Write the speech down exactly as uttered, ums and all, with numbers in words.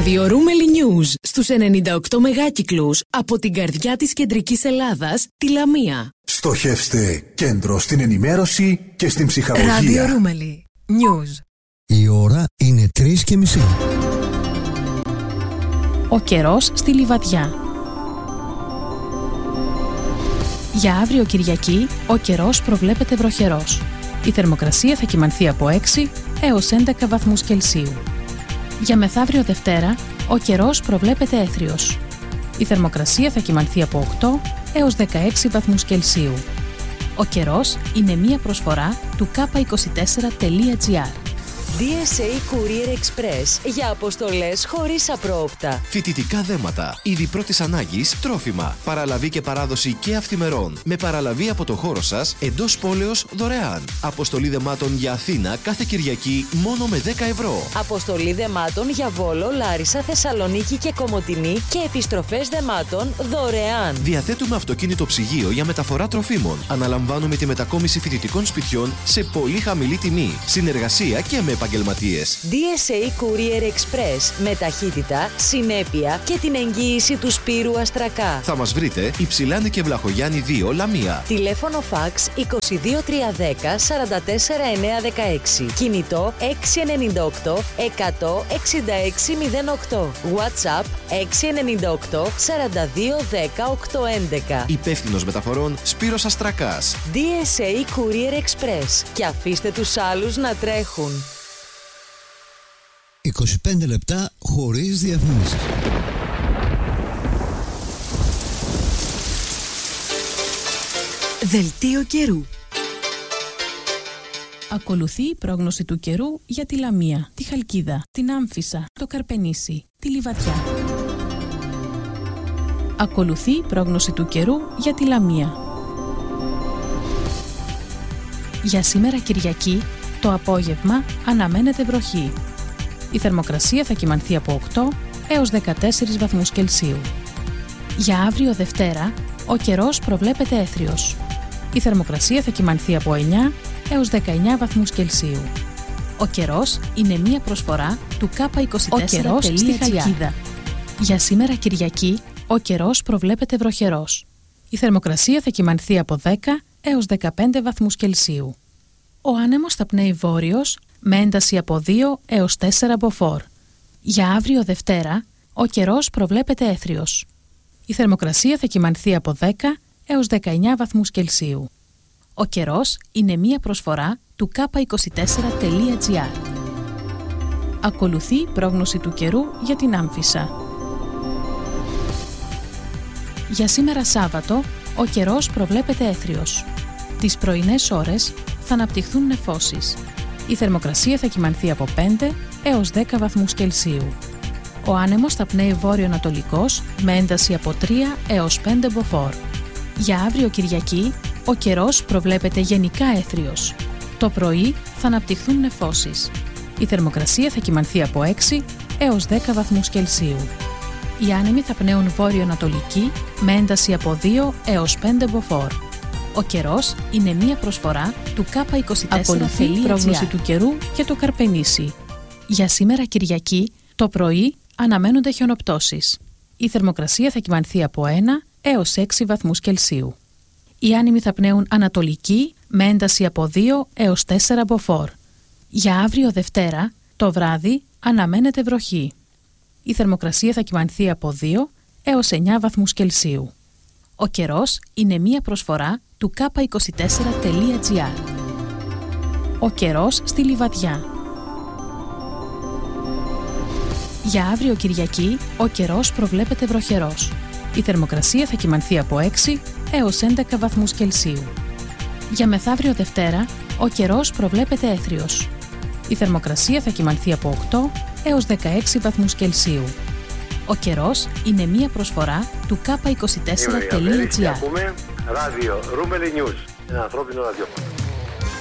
Ραδιορούμελη News στους ενενήντα οκτώ μεγάκυκλους από την καρδιά της κεντρικής Ελλάδας, τη Λαμία. Στοχεύστε κέντρο στην ενημέρωση και στην ψυχαγωγία. Ραδιορούμελη News. Η ώρα είναι τρεις και μισή. Ο καιρός στη Λιβαδιά. Για αύριο Κυριακή, ο καιρός προβλέπεται βροχερός. Η θερμοκρασία θα κυμανθεί από έξι έως έντεκα βαθμούς Κελσίου. Για μεθαύριο Δευτέρα, ο καιρός προβλέπεται έθριος. Η θερμοκρασία θα κυμανθεί από οκτώ έως δεκαέξι βαθμούς Κελσίου. Ο καιρός είναι μία προσφορά του κάπα είκοσι τέσσερα τελεία τζι άρ. ντι ες έι Courier Express για αποστολές χωρίς απρόοπτα. Φοιτητικά δέματα, είδη πρώτης ανάγκης, τρόφιμα, παραλαβή και παράδοση και αυθημερών. Με παραλαβή από το χώρο σας, εντός πόλεως δωρεάν. Αποστολή δεμάτων για Αθήνα κάθε Κυριακή μόνο με δέκα ευρώ. Αποστολή δεμάτων για Βόλο, Λάρισα, Θεσσαλονίκη και Κομοτηνή και επιστροφές δεμάτων δωρεάν. Διαθέτουμε αυτοκίνητο ψυγείο για μεταφορά τροφίμων. Αναλαμβάνουμε τη μετακόμιση φοιτητικών σπιτιών σε πολύ χαμηλή τιμή. Συνεργασία και με επαγγελματίες. ντι ες έι Courier Express με ταχύτητα, συνέπεια και την εγγύηση του Σπύρου Αστρακά. Θα μας βρείτε Υψηλάνη και Βλαχογιάννη δύο, Λαμία. Τηλέφωνο φαξ είκοσι δύο τριακόσια δέκα σαράντα τέσσερα εννιακόσια δεκαέξι. Κινητό έξι εννιά οκτώ εκατό εξήντα έξι μηδέν οκτώ. WhatsApp έξι εννιά οκτώ σαράντα δύο δέκα οκτακόσια έντεκα. Υπεύθυνος μεταφορών Σπύρος Αστρακάς. ντι ες έι Courier Express. Και αφήστε τους άλλους να τρέχουν. είκοσι πέντε λεπτά χωρίς διαφημίσεις. Δελτίο καιρού. Ακολουθεί η πρόγνωση του καιρού για τη Λαμία, τη Χαλκίδα, την Άμφισσα, το Καρπενήσι, τη Λιβαδιά. Ακολουθεί η πρόγνωση του καιρού για τη Λαμία. Για σήμερα Κυριακή, το απόγευμα αναμένεται βροχή. Η θερμοκρασία θα κυμανθεί από οκτώ έως δεκατέσσερις βαθμούς Κελσίου. Για αύριο Δευτέρα, ο καιρός προβλέπεται έθριος. Η θερμοκρασία θα κυμανθεί από εννιά έως δεκαεννιά βαθμούς Κελσίου. Ο καιρός είναι μία προσφορά του κάπα είκοσι τέσσερα τελεία τζι άρ. Για σήμερα Κυριακή, ο καιρός προβλέπεται βροχερός. Η θερμοκρασία θα κυμανθεί από δέκα έως δεκαπέντε βαθμούς Κελσίου. Ο άνεμος θα πνέει βόρειος με ένταση από δύο έως τέσσερα μποφόρ. Για αύριο Δευτέρα, ο καιρός προβλέπεται έθριος. Η θερμοκρασία θα κυμανθεί από δέκα έως δεκαεννιά βαθμούς Κελσίου. Ο καιρός είναι μία προσφορά του κάπα είκοσι τέσσερα τελεία τζι άρ. Ακολουθεί η πρόγνωση του καιρού για την Άμφισσα. Για σήμερα Σάββατο, ο καιρός προβλέπεται έθριος. Τις πρωινές ώρες θα αναπτυχθούν νεφώσεις. Η θερμοκρασία θα κυμανθεί από πέντε έως δέκα βαθμούς Κελσίου. Ο άνεμος θα πνέει βόρειο-ανατολικός με ένταση από τρία έως πέντε μποφόρ. Για αύριο Κυριακή, ο καιρός προβλέπεται γενικά έθριος. Το πρωί θα αναπτυχθούν νεφώσεις. Η θερμοκρασία θα κυμανθεί από έξι έως δέκα βαθμούς Κελσίου. Οι άνεμοι θα πνέουν βόρειο-ανατολική με ένταση από δύο έως πέντε μποφόρ. Ο καιρός είναι μία προσφορά του κάπα είκοσι τέσσερα τελεία τζι άρ. Ακολουθεί η πρόγνωση του καιρού για το Καρπενήσι. Για σήμερα Κυριακή, το πρωί αναμένονται χιονοπτώσεις. Η θερμοκρασία θα κυμανθεί από ένα έως έξι βαθμούς Κελσίου. Οι άνεμοι θα πνέουν ανατολική με ένταση από δύο έως τέσσερα μποφόρ. Για αύριο Δευτέρα, το βράδυ αναμένεται βροχή. Η θερμοκρασία θα κυμανθεί από δύο έως εννιά βαθμούς Κελσίου. Ο καιρός είναι μία προσφορά του κάπα είκοσι τέσσερα τελεία τζι άρ. Ο καιρός στη Λιβαδιά. Για αύριο Κυριακή, ο καιρός προβλέπεται βροχερός. Η θερμοκρασία θα κυμανθεί από έξι έως έντεκα βαθμούς Κελσίου. Για μεθαύριο Δευτέρα, ο καιρός προβλέπεται έθριος. Η θερμοκρασία θα κυμανθεί από οκτώ έως δεκαέξι βαθμούς Κελσίου. Ο καιρός είναι μία προσφορά του κάπα είκοσι τέσσερα τελεία τζι άρ. Ακούμε ράδιο Ρούμελη News, ένα ανθρώπινο ραδιόφωνο.